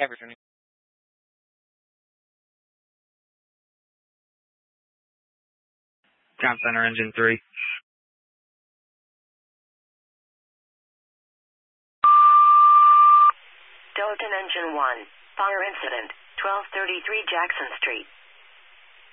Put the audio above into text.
returning. Town Center, Engine 3. Delta Engine 1, fire incident, 1233 Jackson Street.